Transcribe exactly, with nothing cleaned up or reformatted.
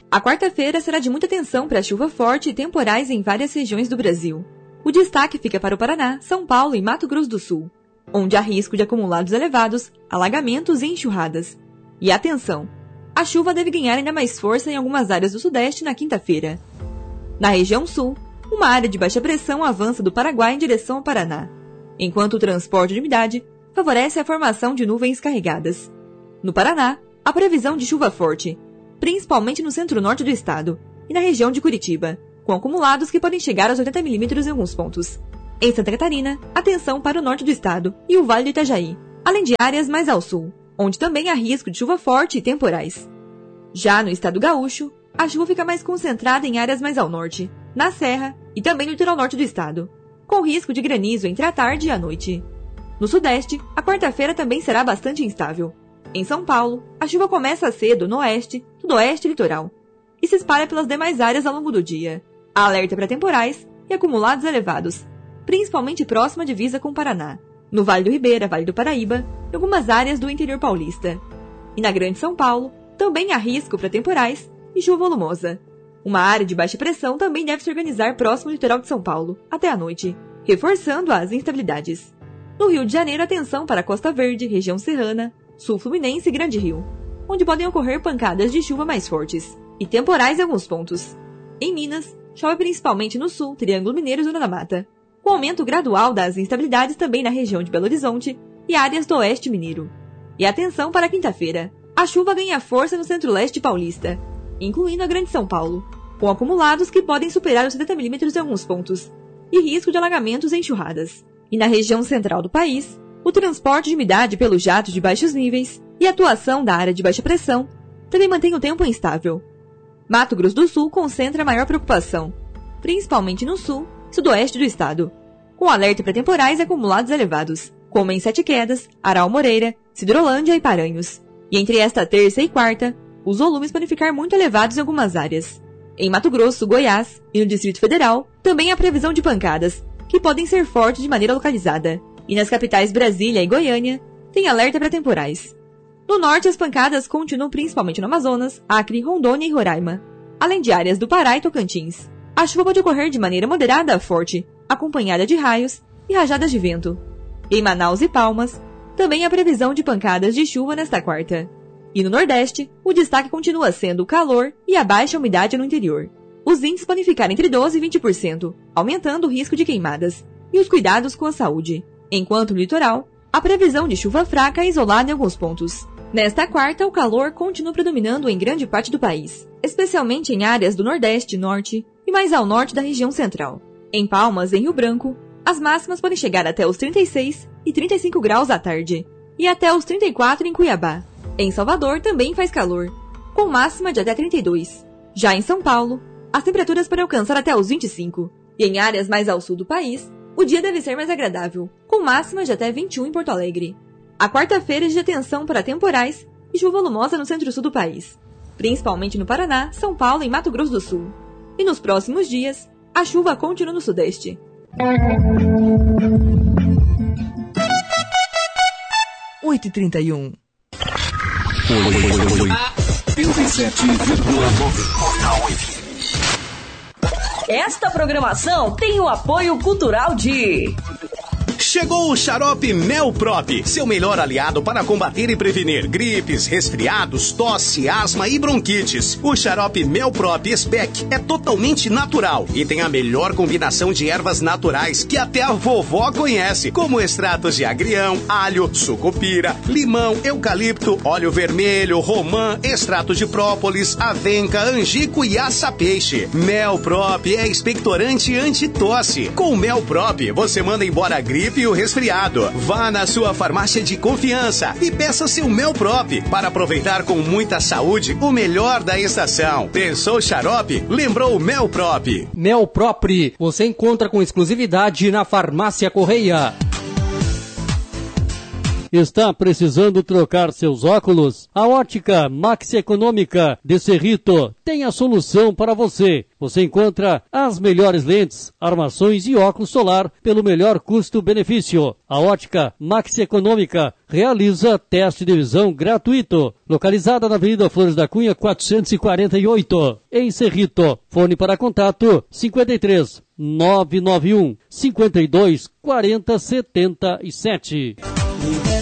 A quarta-feira será de muita atenção para chuva forte e temporais em várias regiões do Brasil. O destaque fica para o Paraná, São Paulo e Mato Grosso do Sul, onde há risco de acumulados elevados, alagamentos e enxurradas. E atenção! A chuva deve ganhar ainda mais força em algumas áreas do Sudeste na quinta-feira. Na região Sul, uma área de baixa pressão avança do Paraguai em direção ao Paraná, enquanto o transporte de umidade favorece a formação de nuvens carregadas. No Paraná, há previsão de chuva forte, principalmente no centro-norte do estado e na região de Curitiba, com acumulados que podem chegar aos oitenta milímetros em alguns pontos. Em Santa Catarina, atenção para o norte do estado e o Vale do Itajaí, além de áreas mais ao sul, onde também há risco de chuva forte e temporais. Já no estado gaúcho, a chuva fica mais concentrada em áreas mais ao norte, na Serra e também no litoral norte do estado, com risco de granizo entre a tarde e a noite. No sudeste, a quarta-feira também será bastante instável. Em São Paulo, a chuva começa cedo no oeste, sudoeste e litoral, e se espalha pelas demais áreas ao longo do dia. Há alerta para temporais e acumulados elevados, principalmente próxima à divisa com o Paraná, no Vale do Ribeira, Vale do Paraíba e algumas áreas do interior paulista. E na Grande São Paulo, também há risco para temporais e chuva volumosa. Uma área de baixa pressão também deve se organizar próximo ao litoral de São Paulo, até a noite, reforçando as instabilidades. No Rio de Janeiro, atenção para a Costa Verde, região serrana, Sul Fluminense e Grande Rio, onde podem ocorrer pancadas de chuva mais fortes e temporais em alguns pontos. Em Minas, chove principalmente no sul, Triângulo Mineiro e Zona da Mata, com aumento gradual das instabilidades também na região de Belo Horizonte e áreas do oeste mineiro. E atenção para a quinta-feira, a chuva ganha força no centro-leste paulista, incluindo a Grande São Paulo, com acumulados que podem superar os setenta milímetros em alguns pontos, e risco de alagamentos e enxurradas. E na região central do país, o transporte de umidade pelos jatos de baixos níveis e a atuação da área de baixa pressão também mantém o tempo instável. Mato Grosso do Sul concentra a maior preocupação, principalmente no sul e sudoeste do estado, com alerta para temporais e acumulados elevados, como em Sete Quedas, Aral Moreira, Cidrolândia e Paranhos. E entre esta terça e quarta, os volumes podem ficar muito elevados em algumas áreas. Em Mato Grosso, Goiás e no Distrito Federal, também há previsão de pancadas, que podem ser fortes de maneira localizada. E nas capitais Brasília e Goiânia, tem alerta para temporais. No norte, as pancadas continuam principalmente no Amazonas, Acre, Rondônia e Roraima, além de áreas do Pará e Tocantins. A chuva pode ocorrer de maneira moderada a forte, acompanhada de raios e rajadas de vento. Em Manaus e Palmas, também há previsão de pancadas de chuva nesta quarta. E no Nordeste, o destaque continua sendo o calor e a baixa umidade no interior. Os índices podem ficar entre doze e vinte por cento, aumentando o risco de queimadas e os cuidados com a saúde. Enquanto no litoral, há previsão de chuva fraca e isolada em alguns pontos. Nesta quarta, o calor continua predominando em grande parte do país, especialmente em áreas do Nordeste e Norte e mais ao norte da região central. Em Palmas, em Rio Branco, as máximas podem chegar até os trinta e seis e trinta e cinco graus à tarde e até os trinta e quatro em Cuiabá. Em Salvador também faz calor, com máxima de até trinta e dois. Já em São Paulo, as temperaturas podem alcançar até os vinte e cinco. E em áreas mais ao sul do país, o dia deve ser mais agradável, com máxima de até vinte e um em Porto Alegre. A quarta-feira é de atenção para temporais e chuva volumosa no centro-sul do país, principalmente no Paraná, São Paulo e Mato Grosso do Sul. E nos próximos dias, a chuva continua no sudeste. oito e trinta e um. oitenta e sete vírgula nove Portal F M. Esta programação tem o apoio cultural de... Chegou o xarope Melprop, seu melhor aliado para combater e prevenir gripes, resfriados, tosse, asma e bronquites. O xarope Melprop Spec é totalmente natural e tem a melhor combinação de ervas naturais que até a vovó conhece, como extratos de agrião, alho, sucupira, limão, eucalipto, óleo vermelho, romã, extrato de própolis, avenca, angico e aça-peixe. Melprop é expectorante anti-tosse. Com Melprop, você manda embora a gripe e o resfriado. Vá na sua farmácia de confiança e peça seu Melprop para aproveitar com muita saúde o melhor da estação. Pensou xarope? Lembrou Melprop. Melprop, você encontra com exclusividade na Farmácia Correia. Está precisando trocar seus óculos? A Ótica Maxi Econômica de Cerrito tem a solução para você. Você encontra as melhores lentes, armações e óculos solar pelo melhor custo-benefício. A Ótica Maxi Econômica realiza teste de visão gratuito. Localizada na Avenida Flores da Cunha, quatrocentos e quarenta e oito, em Cerrito. Fone para contato cinquenta e três, nove nove um, cinquenta e dois, quarenta, setenta e sete.